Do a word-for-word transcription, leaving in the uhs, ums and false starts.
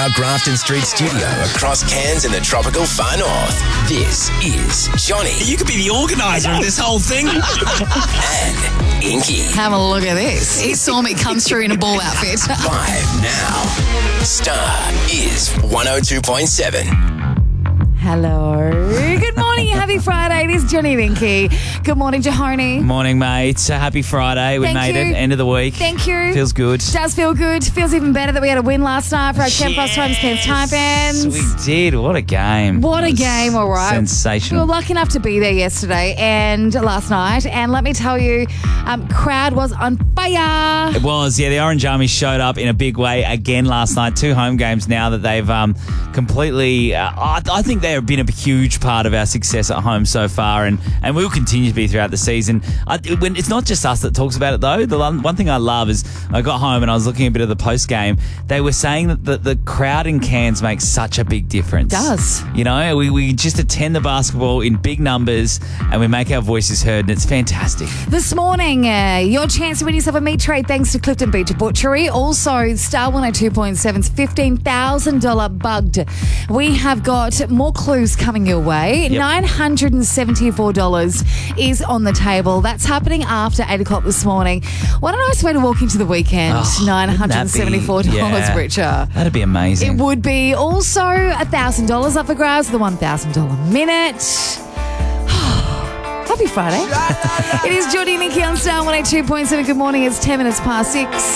our Grafton Street studio across Cairns and the tropical far north. This is Johnny You could be the organiser of this whole thing. and Inky. Have a look at this. He saw me come through in a ball outfit. Live now. Star is one oh two point seven. Hello. Good morning. Happy Friday. It is Johnny and Inky. Good morning, Jahoni. Morning, mate. So happy Friday. We Thank made you. it. End of the week. Thank you. Feels good. Does feel good. Feels even better that we had a win last night for our ten plus times Cairns Taipans. We did. What a game. What a It was game, all right. Sensational. We were lucky enough to be there yesterday and last night. And let me tell you, um, crowd was on fire. It was, yeah. The Orange Army showed up in a big way again last night. Two home games now that they've um, completely. Uh, I, I think they have been a huge part of our success at home so far, and, and will continue to be throughout the season. I, when, it's not just us that talks about it though. The one, one thing I love is I got home and I was looking a bit of the post game. They were saying that the, the crowd in Cairns makes such a big difference. It does. You know, we, we just attend the basketball in big numbers and we make our voices heard, and it's fantastic. This morning, uh, your chance to win yourself a meat trade thanks to Clifton Beach Butchery. Also, Star one oh two point seven's fifteen thousand dollars bugged. We have got more clues coming your way. Yep. nine hundred seventy-four dollars is on the table. That's happening after eight o'clock this morning. What a nice way to walk into the weekend. Oh, nine hundred seventy-four dollars, yeah. Richer. That'd be amazing. It would be also one thousand dollars up for grabs, the one thousand dollars minute. Happy Friday. It is Jordy and Nikki on Star one oh two point seven. Good morning. It's ten minutes past six.